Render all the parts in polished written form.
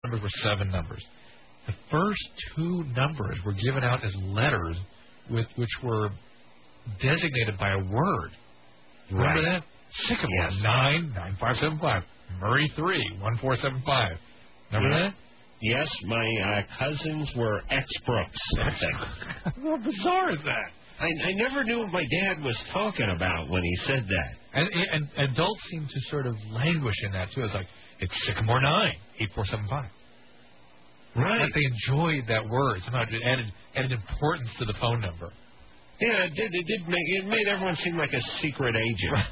numbers were 7 numbers. The first 2 numbers were given out as letters which were designated by a word. Remember that? Sycamore, yes. 99575. Murray, 31475. Remember that? Yes, my cousins were X-Brooks. How bizarre is that? I never knew what my dad was talking about when he said that. And adults seem to sort of languish in that, too. It's like, it's Sycamore 98475. Right. Like they enjoyed that word. Somehow it added importance to the phone number. Yeah, it made everyone seem like a secret agent.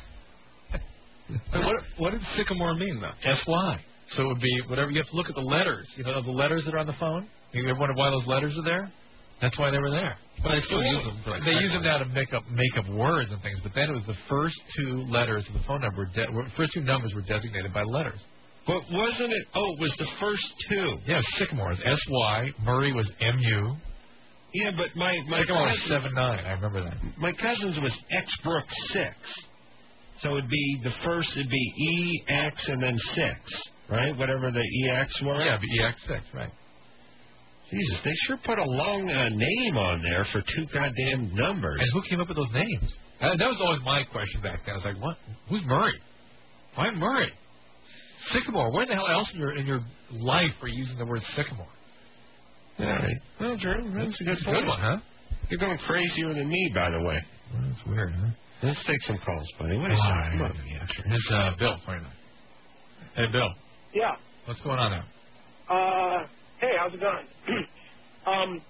What did Sycamore mean, though? SY. So it would be whatever. You have to look at the letters. You know, the letters that are on the phone. You ever wonder why those letters are there? That's why they were there. But I still use them. They use them now to make up words and things. But then it was the first 2 letters of the phone number. First 2 numbers were designated by letters. But wasn't it? Oh, it was the first 2. Yeah, Sycamore was SY. Murray was MU. Yeah, but my Sycamore was 79. I remember that. My cousin's was X Brooks 6. So it'd be the first. It'd be EX and then 6, right? Whatever the EX were. Yeah, the EX6, right. Jesus, they sure put a long name on there for 2 goddamn numbers. And who came up with those names? That was always my question back then. I was like, what? Who's Murray? Why Murray? Sycamore. Where the hell else in your life are you using the word sycamore? All right. Well, Drew, that's a good one, huh? You're going crazier than me, by the way. Well, that's weird, huh? Let's take some calls, buddy. What is that? It's Bill, 29. Hey, Bill. Yeah. What's going on now? Hey, how's it going?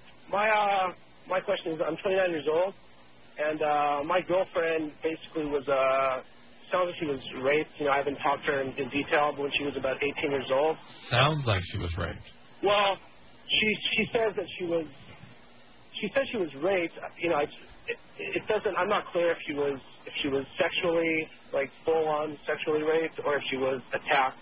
My question is, I'm 29 years old, and my girlfriend basically was, sounds like she was raped. You know, I haven't talked to her in detail, but when she was about 18 years old. Sounds like she was raped. Well, she says that she was raped. You know, it doesn't. I'm not clear if she was sexually, like full on sexually raped, or if she was attacked.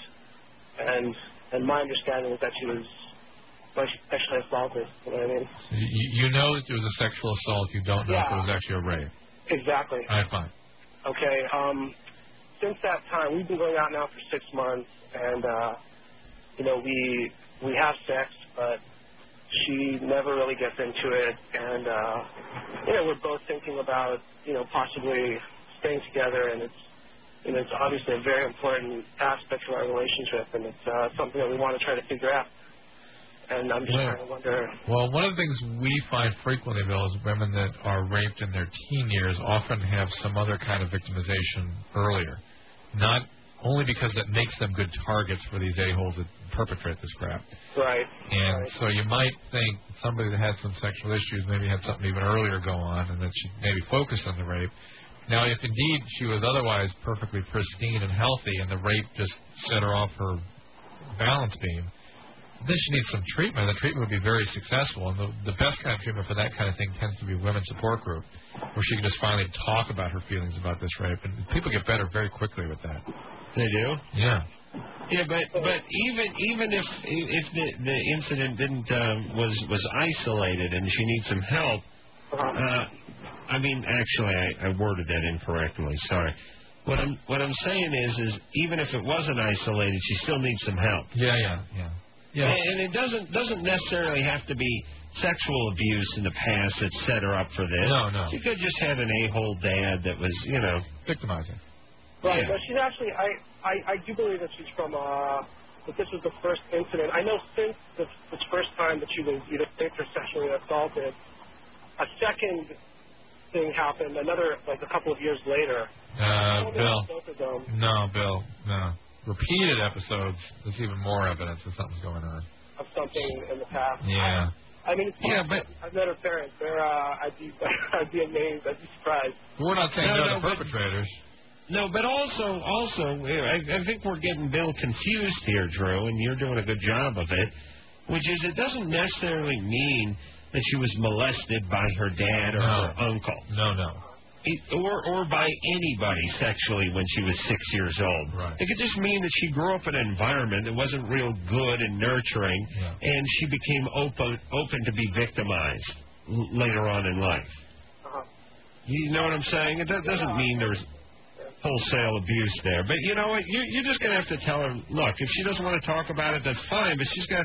And my understanding is that she was sexually assaulted. You know what I mean? You know that there was a sexual assault. You don't know if it was actually a rape. Exactly. All right, fine. Okay. Since that time, we've been going out now for 6 months, and you know, we have sex, but she never really gets into it, and you know, we're both thinking about, you know, possibly staying together, and it's obviously a very important aspect of our relationship, and it's something that we want to try to figure out. And I'm just trying to wonder. Well, one of the things we find frequently, Bill, is women that are raped in their teen years often have some other kind of victimization earlier. Not only because that makes them good targets for these a-holes that perpetrate this crap. Right. And so you might think somebody that had some sexual issues maybe had something even earlier go on, and that she maybe focused on the rape. Now, if indeed she was otherwise perfectly pristine and healthy and the rape just set her off her balance beam, then she needs some treatment. The treatment would be very successful, and the best kind of treatment for that kind of thing tends to be a women's support group, where she can just finally talk about her feelings about this rape, and people get better very quickly with that. They do? Yeah. Yeah, but even if the incident was isolated and she needs some help, I mean, actually, I worded that incorrectly. Sorry. What I'm saying is even if it wasn't isolated, she still needs some help. Yeah. And it doesn't necessarily have to be sexual abuse in the past that set her up for this. No. She could just have an a-hole dad that was, you know, victimizing. Right, yeah. but she's actually, I do believe that she's from, that this was the first incident. I know since this first time that she was either raped or sexually assaulted, a second thing happened, another, like a couple of years later. Bill. No. Repeated episodes, there's even more evidence that something's going on. Of something in the past. Yeah. I mean, but I've met her parents. I'd be amazed. I'd be surprised. We're not saying they're the perpetrators. No, but also, I think we're getting Bill confused here, Drew, and you're doing a good job of it, which is it doesn't necessarily mean that she was molested by her dad or her uncle. No. Or by anybody sexually when she was 6 years old. Right. It could just mean that she grew up in an environment that wasn't real good and nurturing, and she became open to be victimized later on in life. You know what I'm saying? It doesn't mean there's wholesale abuse there. But you know what? You're just going to have to tell her, look, if she doesn't want to talk about it, that's fine, but she's got